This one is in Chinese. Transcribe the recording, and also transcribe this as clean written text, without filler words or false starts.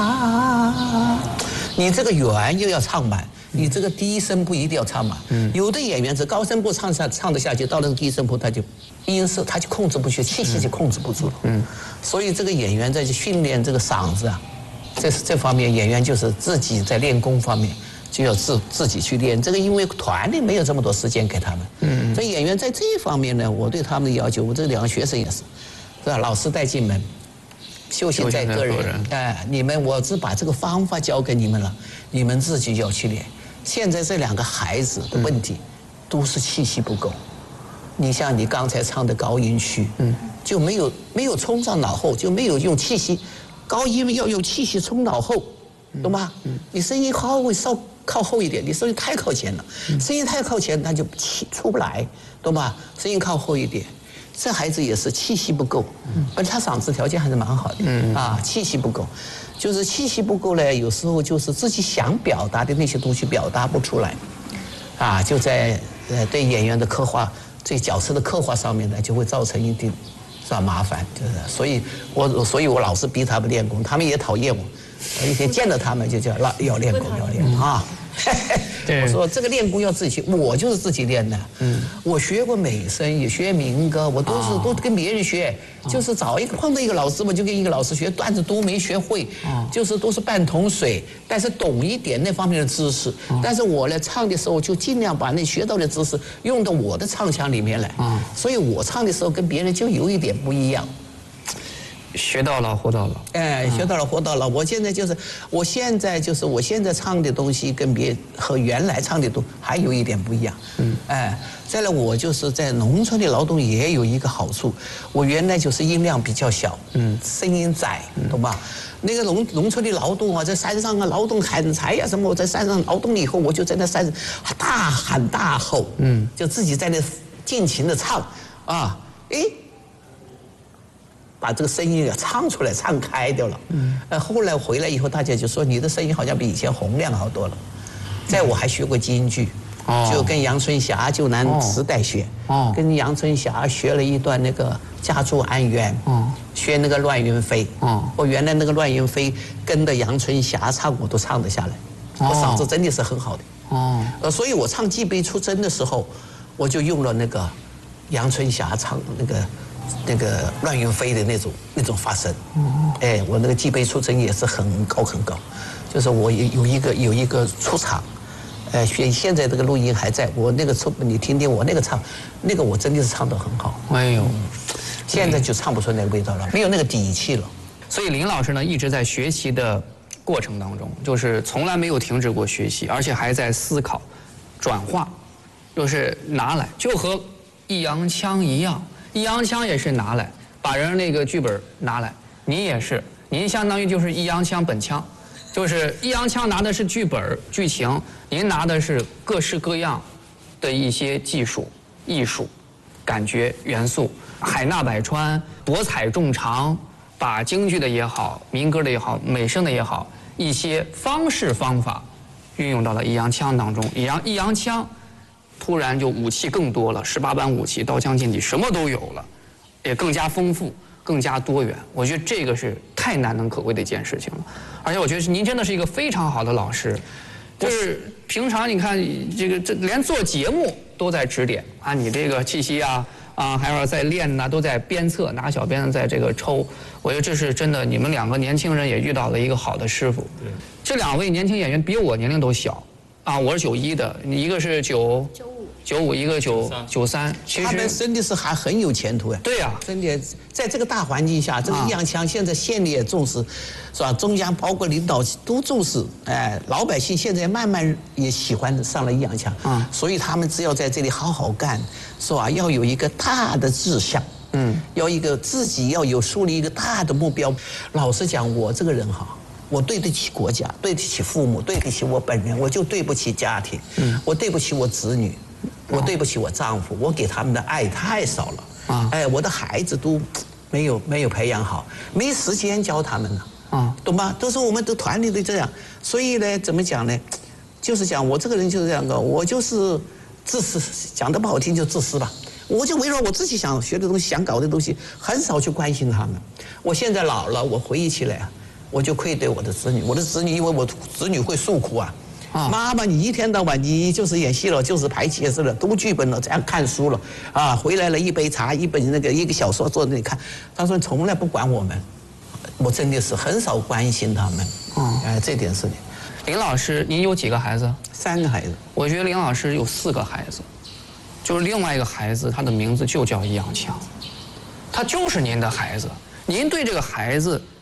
你这个圆又要唱满，你这个低声部一定要唱满。有的演员是高声部唱得下去，到了低声部他就音色他就控制不去，气息就控制不住了。所以这个演员在训练这个嗓子啊，这方面演员就是自己在练功方面就要自己去练。这个因为团里没有这么多时间给他们。所以演员在这一方面呢，我对他们的要求，我这两个学生也是，是吧？老师带进门。修行在个人，你们我只把这个方法教给你们了，你们自己要去练。现在这两个孩子的问题，都是气息不够。你像你刚才唱的高音区，就没有冲上脑后，就没有用气息，高音要用气息冲脑后，懂吗？你声音稍靠后一点，你声音太靠前了，声音太靠前它就出不来，懂吗？声音靠后一点。这孩子也是气息不够，而且他嗓子条件还是蛮好的，气息不够，就是气息不够呢，有时候就是自己想表达的那些东西表达不出来，就在对演员的刻画、对角色的刻画上面呢，就会造成一定是吧麻烦，就是所以我老是逼他们练功，他们也讨厌我，一天见到他们就叫要练功要练啊。我说这个练功要自己去，我就是自己练的。我学过美声，也学民歌，我都跟别人学，就是碰到一个老师，我就跟一个老师学，段子都没学会，就是都是半桶水，但是懂一点那方面的知识。但是我呢唱的时候就尽量把那学到的知识用到我的唱腔里面来，所以我唱的时候跟别人就有一点不一样。 学到老活到老， 学到老活到老。我现在唱的东西和原来唱的都还有一点不一样。再来我就是在农村的劳动也有一个好处，我原来就是音量比较小，声音窄，懂吧？那个农村的劳动啊，在山上啊劳动砍柴呀什么，我在山上劳动了以后，我就在那山上大喊大吼，就自己在那尽情的唱啊，把这个声音唱出来，唱开掉了。后来回来以后，大家就说你的声音好像比以前洪亮好多了。我还学过京剧，就跟杨春霞就南时代学，跟杨春霞学了一段那个家住安源，学那个乱云飞。我原来那个乱云飞跟着杨春霞唱，我都唱得下来，我嗓子真的是很好的。所以我唱《寄杯出征》的时候，我就用了那个杨春霞唱的那个乱云飞的那种发声，我那个寄杯出征也是很高很高，就是我有一个出场，现在这个录音还在，我那个你听听我那个唱，那个我真的是唱得很好，现在就唱不出那个味道了，没有那个底气了。 所以林老师呢一直在学习的过程当中，就是从来没有停止过学习，而且还在思考、转化，就是拿来，就和易烊千一样。易烊千也是拿来，把人那个剧本拿来，您也是，您相当于就是易烊千本腔，就是易烊千拿的是剧本剧情，您拿的是各式各样的一些技术、艺术、感觉元素，海纳百川，博采众长，把京剧的也好，民歌的也好，美声的也好，一些方式方法运用到了易烊千当中，也让易烊千突然就武器更多了，18般武器，刀枪剑戟什么都有了，也更加丰富，更加多元。我觉得这个是太难能可贵的一件事情了。而且我觉得您真的是一个非常好的老师，就是平常你看这连做节目都在指点啊，你这个气息啊，还要在练呐，都在鞭策，拿小鞭子在这个抽。我觉得这是真的，你们两个年轻人也遇到了一个好的师傅。这两位年轻演员比我年龄都小。我是91的，一个是95，一个93，其实他们真的是还很有前途。 对呀， 真的在这个大环境下，这个易烊千现在县里也重视，是吧？中央包括领导都重视，老百姓现在慢慢也喜欢上了易烊千，所以他们只要在这里好好干，是吧？要有一个大的志向，要自己要树立一个大的目标。老实讲，我这个人哈。我对得起国家，对得起父母，对得起我本人，我就对不起家庭，我对不起我子女，我对不起我丈夫，我给他们的爱太少了，我的孩子都没有培养好，没时间教他们呢，懂吗？都是我们的团里的这样，所以呢，怎么讲呢？就是讲我这个人就是这样的，我就是自私，讲得不好听就自私吧。我就围绕我自己想学的东西、想搞的东西，很少去关心他们。我现在老了，我回忆起来我就愧对我的子女。我的子女因为我子女会诉苦啊。妈妈，你一天到晚你就是演戏了，就是排茄子了，读剧本了，这样看书了，啊，回来了一杯茶，一个小说坐那里看。他说从来不管我们，我真的是很少关心他们。这点是。 林老师，您有几个孩子 ？3个孩子。 我觉得林老师有4个孩子，就是另外一个孩子，他的名字就叫易烊千，他就是您的孩子。您对这个孩子